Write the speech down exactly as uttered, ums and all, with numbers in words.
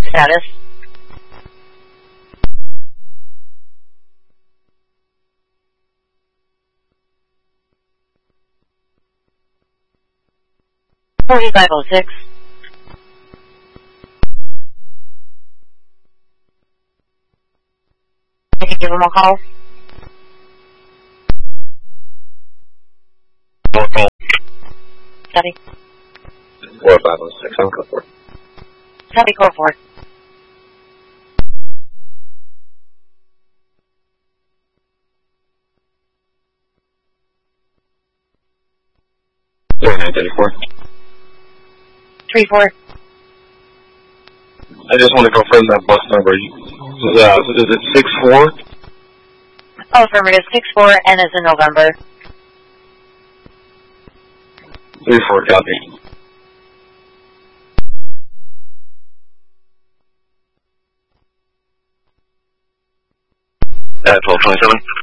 status. forty-five oh six. I can give him a call. Call. Copy. four five oh six, I'll go for it. Copy, call for it. nine thirty-four. three four. I just want to confirm that bus number. Uh, is it six four? Oh, affirmative. six four, N as in November. three four, copy. Uh, twelve twenty-seven.